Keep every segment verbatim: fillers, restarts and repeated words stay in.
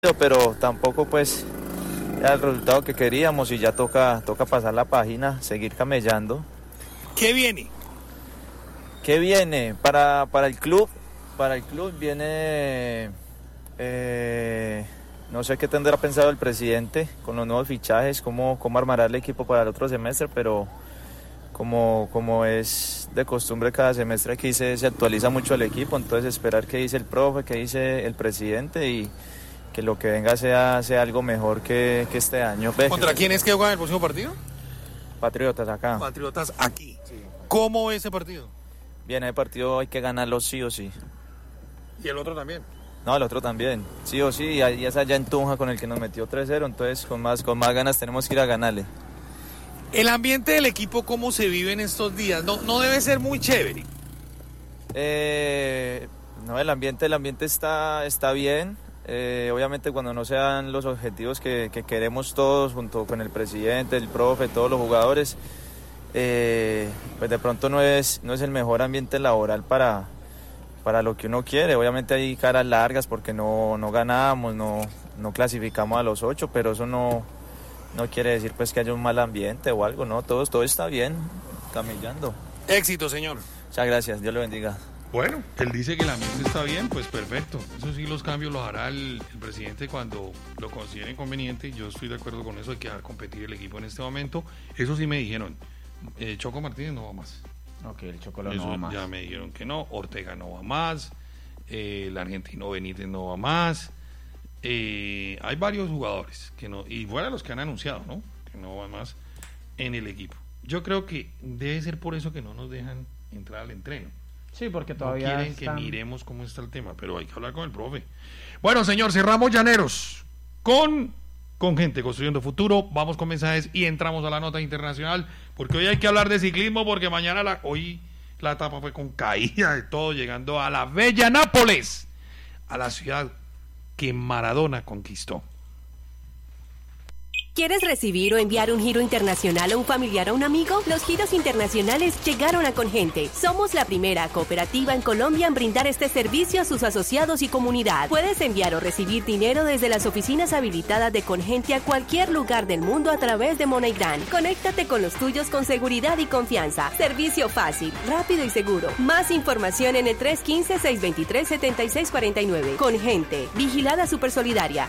pero tampoco pues era el resultado que queríamos y ya toca, toca pasar la página, seguir camellando. ¿Qué viene? ¿Qué viene? Para, para el club, para el club viene, eh, no sé qué tendrá pensado el presidente con los nuevos fichajes, cómo, cómo armará el equipo para el otro semestre, pero como, como es de costumbre cada semestre aquí se, se actualiza mucho el equipo, entonces esperar qué dice el profe, qué dice el presidente y que lo que venga sea, sea algo mejor que, que este año. ¿Contra quién es que juega el próximo partido? Patriotas acá. Patriotas aquí. Sí. ¿Cómo es ese partido? Bien, ese partido hay que ganarlo sí o sí. ¿Y el otro también? No, el otro también. Sí o sí, y es allá en Tunja con el que nos metió tres cero, entonces con más, con más ganas tenemos que ir a ganarle. ¿El ambiente del equipo cómo se vive en estos días? No, no debe ser muy chévere. Eh, no, el ambiente, el ambiente está, está bien. Eh, obviamente cuando no sean los objetivos que, que queremos todos junto con el presidente, el profe, todos los jugadores, eh, pues de pronto no es, no es el mejor ambiente laboral para, para lo que uno quiere. Obviamente hay caras largas porque no, no ganamos, no, no clasificamos a los ocho, pero eso no, no quiere decir pues que haya un mal ambiente o algo, no, todo, todo está bien, camellando. Éxito, señor. Muchas gracias, Dios le bendiga. Bueno, él dice que el ambiente está bien, pues perfecto. Eso sí, los cambios los hará el, el presidente cuando lo considere conveniente. Yo estoy de acuerdo con eso, hay que dejar competir el equipo en este momento. Eso sí me dijeron, eh, Choco Martínez no va más. Ok, el Choco no eso va más. Ya me dijeron que no, Ortega no va más, eh, el argentino Benítez no va más. Eh, hay varios jugadores, que no y fuera los que han anunciado, ¿no? Que no van más en el equipo. Yo creo que debe ser por eso que no nos dejan entrar al entreno. Sí, porque todavía no quieren están... que miremos cómo está el tema, pero hay que hablar con el profe. Bueno, señor, cerramos Llaneros con, con gente construyendo futuro. Vamos con mensajes y entramos a la nota internacional, porque hoy hay que hablar de ciclismo, porque mañana, la, hoy la etapa fue con caída de todo, llegando a la bella Nápoles, a la ciudad que Maradona conquistó. ¿Quieres recibir o enviar un giro internacional a un familiar o un amigo? Los giros internacionales llegaron a Congente. Somos la primera cooperativa en Colombia en brindar este servicio a sus asociados y comunidad. Puedes enviar o recibir dinero desde las oficinas habilitadas de Congente a cualquier lugar del mundo a través de MoneyGram. Conéctate con los tuyos con seguridad y confianza. Servicio fácil, rápido y seguro. Más información en el tres uno cinco, seis dos tres, siete seis cuatro nueve. Congente, vigilada Supersolidaria.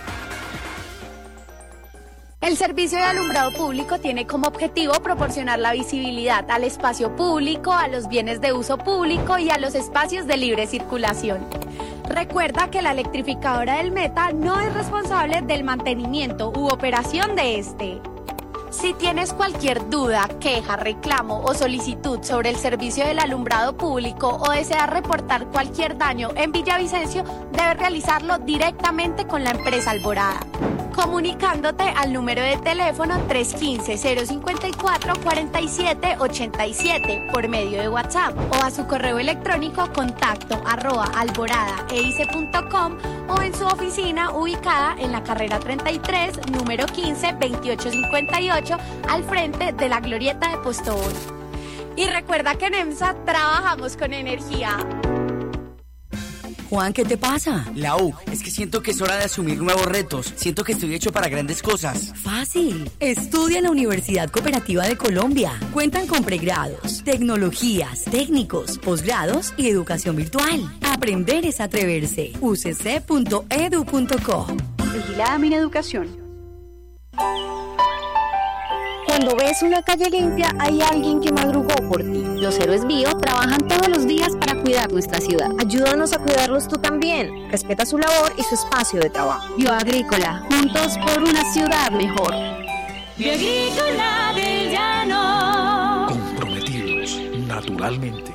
El servicio de alumbrado público tiene como objetivo proporcionar la visibilidad al espacio público, a los bienes de uso público y a los espacios de libre circulación. Recuerda que la electrificadora del Meta no es responsable del mantenimiento u operación de este. Si tienes cualquier duda, queja, reclamo o solicitud sobre el servicio del alumbrado público o deseas reportar cualquier daño en Villavicencio, debes realizarlo directamente con la empresa Alborada, comunicándote al número de teléfono tres uno cinco, cero cinco cuatro, cuatro siete ocho siete por medio de WhatsApp o a su correo electrónico contacto arroba alborada e i c punto com o en su oficina ubicada en la carrera treinta y tres, número quince, veintiocho cincuenta y ocho, al frente de la Glorieta de Postobón. Y recuerda que en EMSA trabajamos con energía. Juan, ¿qué te pasa? Lau, es que siento que es hora de asumir nuevos retos. Siento que estoy hecho para grandes cosas. Fácil. Estudia en la Universidad Cooperativa de Colombia. Cuentan con pregrados, tecnologías, técnicos, posgrados y educación virtual. Aprender es atreverse. u c c punto e d u punto co. Vigilada Mineducación. Cuando ves una calle limpia, hay alguien que madrugó por ti. Los héroes bio trabajan todos los días para cuidar nuestra ciudad. Ayúdanos a cuidarlos tú también. Respeta su labor y su espacio de trabajo. Bioagrícola, juntos por una ciudad mejor. Bioagrícola del Llano. Comprometidos naturalmente.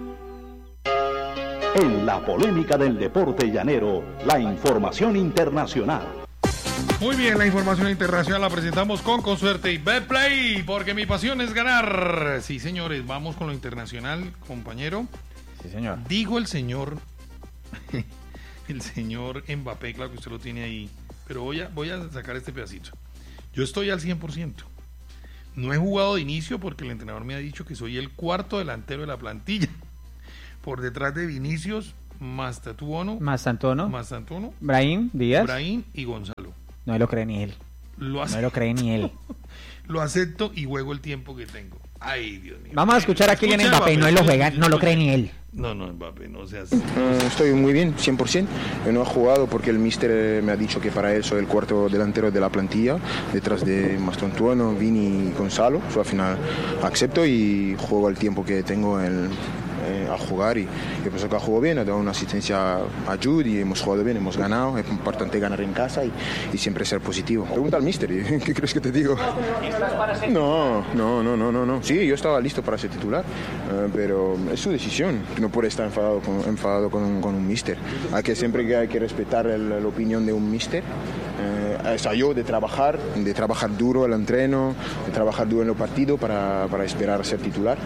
En la polémica del deporte llanero, la información internacional. Muy bien, la información internacional la presentamos con Consuerte y Betplay, porque mi pasión es ganar. Sí, señores, vamos con lo internacional, compañero. Sí, señor. Dijo el señor, el señor Mbappé, claro que usted lo tiene ahí, pero voy a, voy a sacar este pedacito. Yo estoy al cien por ciento. No he jugado de inicio porque el entrenador me ha dicho que soy el cuarto delantero de la plantilla, por detrás de Vinicius, Mastantuono, Mastantuono, Mastantuono, Brahim Díaz, Brahim y Gonzalo. No me lo cree ni él. Lo no me lo cree ni él. Lo acepto y juego el tiempo que tengo. Ay, Dios mío. Vamos a escuchar a Kylian Mbappé, Mbappé, no él lo juega, no lo cree ni él. No, no, Mbappé, no seas... Uh, estoy muy bien, cien por ciento. No he jugado porque el míster me ha dicho que para él soy el cuarto delantero de la plantilla, detrás de Mastantuono, Vini y Gonzalo. So, al final acepto y juego el tiempo que tengo en, eh, a jugar. Y yo pienso que ha jugado bien, ha dado una asistencia a Jude y hemos jugado bien, hemos ganado. Es importante ganar en casa y, y siempre ser positivo. Pregunta al míster, ¿qué crees que te digo? No, no, no, no, no, no. Sí, yo estaba listo para ser titular, uh, pero es su decisión. No puede estar enfadado con, enfadado con, un, con un míster. Hay que siempre que hay que respetar el, la opinión de un míster. Eh, es a yo de trabajar, de trabajar duro el entreno, de trabajar duro en los partidos para, para esperar a ser titular.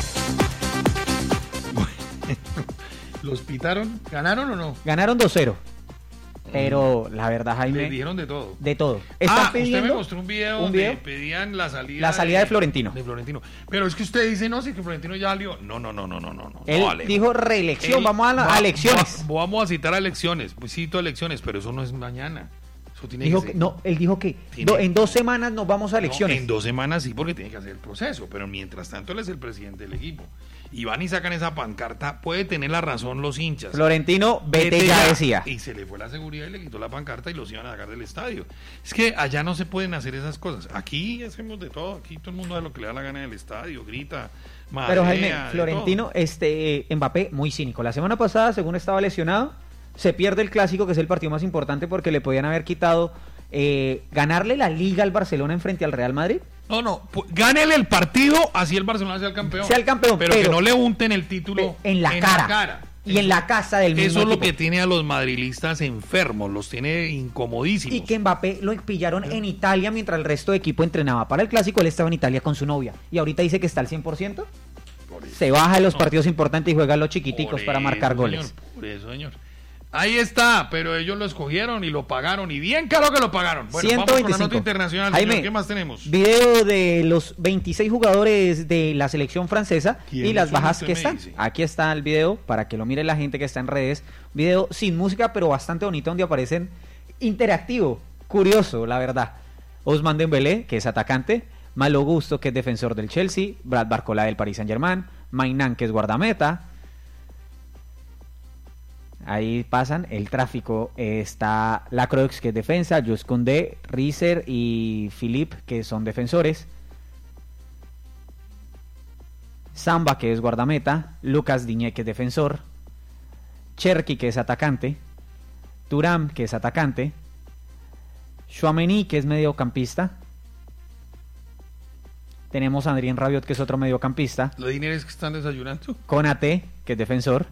¿Los pitaron? ¿Ganaron o no? Ganaron dos cero. Pero la verdad, Jaime... Le dijeron de todo. De todo. Ah, usted me mostró un video, ¿un video? Donde pedían la salida... La salida de, de Florentino. De Florentino. Pero es que usted dice, no, si que Florentino ya salió. No, no, no, no, no, no. Él no, vale. dijo reelección, Él vamos a, la, va, a elecciones. Va, vamos a citar a elecciones. Pues cito elecciones, pero eso no es mañana. Eso tiene dijo que ser. Que, no, él dijo que do, en dos semanas nos vamos a elecciones. No, en dos semanas sí, porque tiene que hacer el proceso. Pero mientras tanto, él es el presidente del equipo. Y van y sacan esa pancarta, puede tener la razón los hinchas. Florentino, vete, vete ya, ya decía. Y se le fue la seguridad y le quitó la pancarta y los iban a sacar del estadio. Es que allá no se pueden hacer esas cosas. Aquí hacemos de todo, aquí todo el mundo hace lo que le da la gana en el estadio, grita, madrea. Pero Jaime, Florentino, este Mbappé, muy cínico. La semana pasada, según estaba lesionado, se pierde el Clásico, que es el partido más importante, porque le podían haber quitado eh, ganarle la Liga al Barcelona en frente al Real Madrid. No, no, pues, gánele el partido, así el Barcelona sea el campeón. Sea el campeón, pero, pero que no le unten el título en la, en cara, la cara. Y eso, en la casa del mismo Eso es lo equipo. que tiene a los madrilistas enfermos, los tiene incomodísimos. Y que Mbappé lo pillaron en Italia mientras el resto de equipo entrenaba para el Clásico. Él estaba en Italia con su novia. Y ahorita dice que está al cien por ciento. Por se baja de los no. partidos importantes y juega a los chiquiticos por para eso, marcar señor, goles. Por eso, señor. Ahí está, pero ellos lo escogieron y lo pagaron, y bien caro que lo pagaron. Bueno, ciento veinticinco. Vamos con la nota internacional, Jaime, señor. ¿Qué más tenemos? Video de los veintiséis jugadores de la selección francesa y las bajas que están. Dice? Aquí está el video, para que lo mire la gente que está en redes. Video sin música, pero bastante bonito, donde aparecen interactivo, curioso, la verdad. Ousmane Dembélé, que es atacante, Malo Gusto, que es defensor del Chelsea, Brad Barcola del Paris Saint-Germain, Maignan, que es guardameta. Ahí pasan, el tráfico eh, está Lacroix, que es defensa, Jules Koundé, Riser y Philippe, que son defensores. Samba, que es guardameta, Lucas Digne, que es defensor, Cherki, que es atacante, Thuram, que es atacante, Tchouaméni, que es mediocampista. Tenemos a Adrien Rabiot, que es otro mediocampista. ¿Los dineros que están desayunando? Konaté, que es defensor.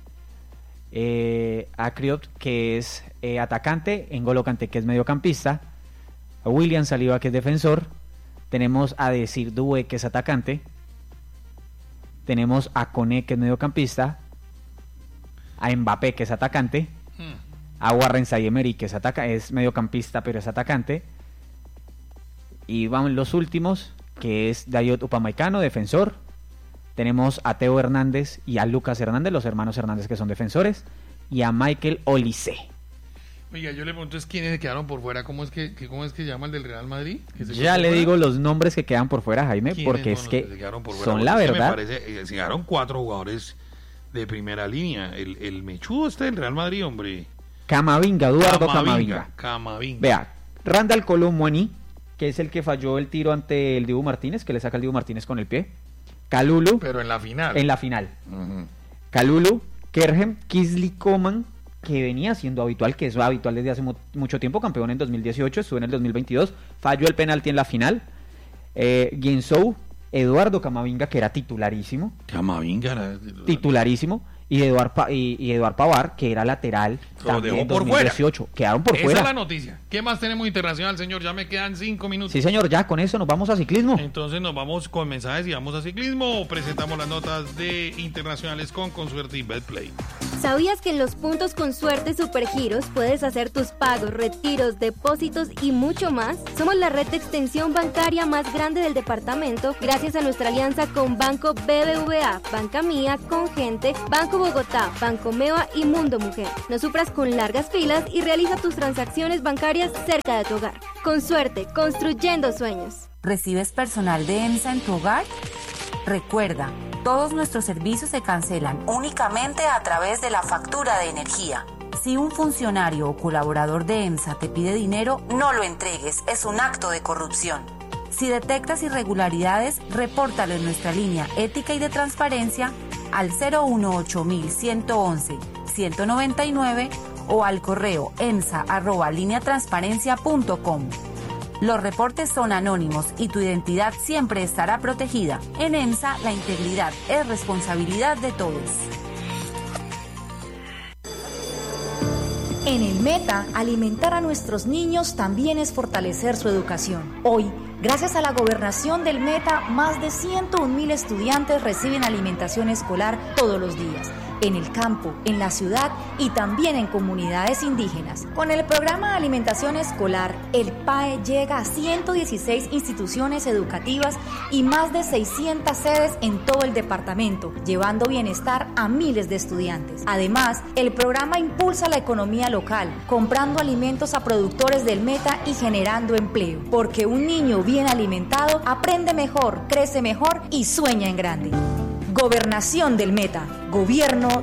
Eh, Acriot, que es eh, atacante, N'Golo Kanté, que es mediocampista, a William Saliba, que es defensor, tenemos a Desir Doué, que es atacante, tenemos a Koné, que es mediocampista, a Mbappé, que es atacante, hmm. a Warren Zaïre-Emery, que es, ataca es mediocampista pero es atacante, y vamos los últimos, que es Dayot Upamecano, defensor. Tenemos a Teo Hernández y a Lucas Hernández, los hermanos Hernández, que son defensores, y a Michael Olise. Oiga, yo le pregunto, ¿quiénes quedaron por fuera? ¿Cómo es que, cómo es que llama el del Real Madrid? Ya le fuera? digo los nombres que quedan por fuera, Jaime, porque es que, que son la verdad. Me parece, se quedaron cuatro jugadores de primera línea. El, el mechudo este del Real Madrid, hombre. Camavinga, Eduardo Camavinga. Camavinga. Vea, Randall Kolo Muani, que es el que falló el tiro ante el Dibu Martínez, que le saca el Dibu Martínez con el pie. Kalulu. Pero en la final. En la final. Uh-huh. Kalulu, Kerhem, Kingsley Coman, que venía siendo habitual, que es habitual desde hace mu- mucho tiempo, campeón en dos mil dieciocho, estuvo en el dos mil veintidós, falló el penalti en la final. Eh, Guinzhou, Eduardo Camavinga, que era titularísimo. Camavinga era titularísimo. Y Eduard, pa- y, y Eduard Pavard, que era lateral también en dos mil dieciocho. Fuera. Quedaron por Esa fuera. Esa es la noticia. ¿Qué más tenemos internacional, señor? Ya me quedan cinco minutos. Sí, señor, ya con eso nos vamos a ciclismo. Entonces nos vamos con mensajes y vamos a ciclismo. Presentamos las notas de internacionales con Consuerte y Betplay. ¿Sabías que en los puntos Consuerte Supergiros puedes hacer tus pagos, retiros, depósitos y mucho más? Somos la red de extensión bancaria más grande del departamento gracias a nuestra alianza con Banco B B V A, Banca Mía, Con Gente, Banco Bogotá, Banco Meva y Mundo Mujer. No sufras con largas filas y realiza tus transacciones bancarias cerca de tu hogar. Con suerte, construyendo sueños. ¿Recibes personal de EMSA en tu hogar? Recuerda, todos nuestros servicios se cancelan únicamente a través de la factura de energía. Si un funcionario o colaborador de EMSA te pide dinero, no lo entregues, es un acto de corrupción. Si detectas irregularidades, repórtalo en nuestra línea ética y de transparencia al cero uno ocho uno uno uno uno uno nueve nueve o al correo emsa arroba línea transparencia punto com. Los reportes son anónimos y tu identidad siempre estará protegida. En EMSA, la integridad es responsabilidad de todos. En el Meta, alimentar a nuestros niños también es fortalecer su educación. Hoy, gracias a la gobernación del Meta, más de ciento un mil estudiantes reciben alimentación escolar todos los días, en el campo, en la ciudad y también en comunidades indígenas. Con el programa de alimentación escolar, el P A E llega a ciento dieciséis instituciones educativas y más de seiscientas sedes en todo el departamento, llevando bienestar a miles de estudiantes. Además, el programa impulsa la economía local, comprando alimentos a productores del Meta y generando empleo, porque un niño bien alimentado aprende mejor, crece mejor y sueña en grande. Gobernación del Meta, Gobierno